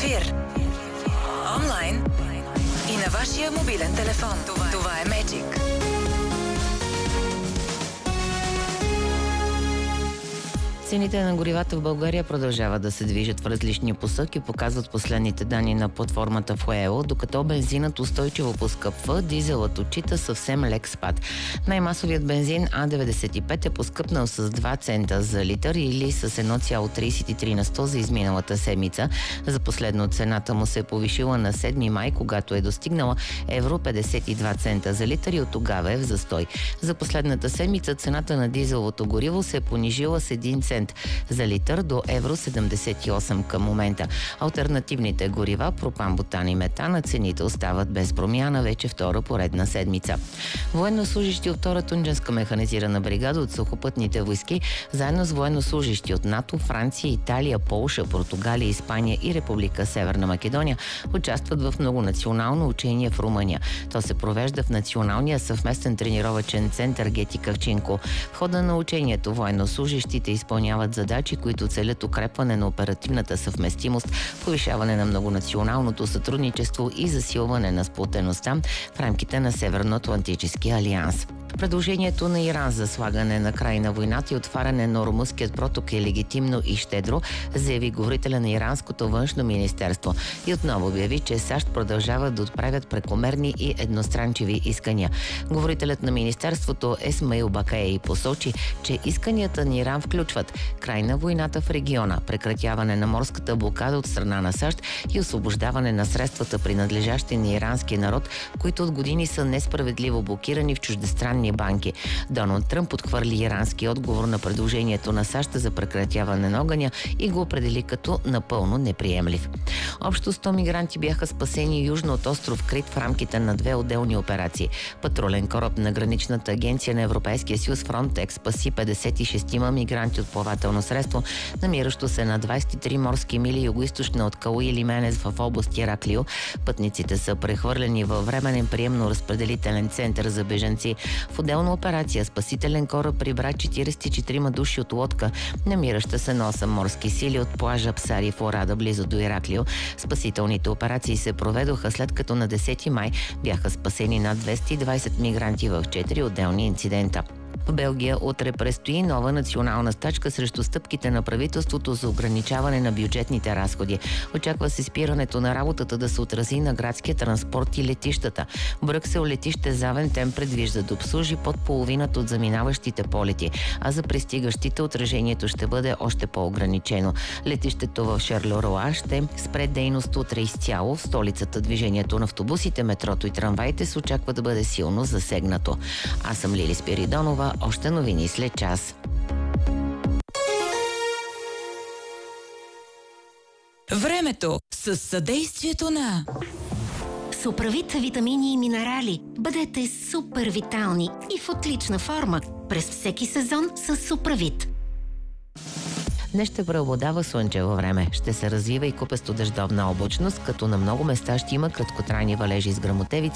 ефир. Онлайн и на вашия мобилен телефон. Това е Magic. Цените на горивата в България продължават да се движат в различни посоки, показват последните данни на платформата Fuel, докато бензинът устойчиво поскъпва, дизелът отчита съвсем лек спад. Най-масовият бензин А95 е поскъпнал с 2 цента за литър или с 1,33 на 100 за изминалата седмица. За последно цената му се е повишила на 7 май, когато е достигнала евро 52 цента за литър и от тогава е в застой. За последната седмица цената на дизеловото гориво се е понижила с 1 цент за литър до евро 78 към момента. Алтернативните горива, пропан, бутан и метан, цените остават без промяна вече втора поредна седмица. Военнослужащи от втора Тундженска механизирана бригада от сухопътните войски, заедно с военнослужащи от НАТО, Франция, Италия, Полша, Португалия, Испания и Република Северна Македония участват в многонационално учение в Румъния. То се провежда в Националния съвместен тренировъчен център Гети Кавчинко. В хода на учението военнослужащите изпълняват задачи, които целят укрепване на оперативната съвместимост, повишаване на многонационалното сътрудничество и засилване на сплотеността в рамките на Северноатлантическия алианс. Предложението на Иран за слагане на край на войната и отваряне на Ормузският проток е легитимно и щедро, заяви говорителя на иранското външно министерство и отново обяви, че САЩ продължават да отправят прекомерни и едностранчиви искания. Говорителят на министерството Есмаил Бакаей посочи, че исканията на Иран включват край на войната в региона, прекратяване на морската блокада от страна на САЩ и освобождаване на средствата, принадлежащи на иранския народ, които от години са несправедливо блокирани в чуждестранни банки. Доналд Тръмп отхвърли ирански отговор на предложението на САЩ за прекратяване на огъня и го определи като напълно неприемлив. Общо 100 мигранти бяха спасени южно от остров Крит в рамките на 2 отделни операции. Патрулен кораб на граничната агенция на Европейския съюз Frontex спаси 56 мигранти от плавателно средство, намиращо се на 23 морски мили югоизточно от Кауи Лименес в област Ираклио. Пътниците са прехвърлени във временен приемно-разпределителен център за бежанци. В отделна операция спасителен кораб прибра 44 души от лодка, намираща се на 8 морски сили от плажа Псари в Орада, близо до Ираклио. Спасителните операции се проведоха след като на 10 май бяха спасени над 220 мигранти в 4 отделни инцидента. В Белгия утре предстои нова национална стачка срещу стъпките на правителството за ограничаване на бюджетните разходи. Очаква се спирането на работата да се отрази на градския транспорт и летищата. Брюксел летище Завентем предвижда да обслужи под половината от заминаващите полети, а за пристигащите отражението ще бъде още по-ограничено. Летището в Шарлеруа ще спре дейност утре изцяло. В столицата движението на автобусите, метрото и трамваите се очаква да бъде силно засегнато. Аз съм Лили Спиридонова. Още новини след час. Времето с съдействието на Суправит витамини и минерали. Бъдете супер витални и в отлична форма през всеки сезон с Суправит. Днес ще преобладава слънчево време. Ще се развива и купесто дъждовна облачност, като на много места ще има краткотрайни валежи с гръмотевици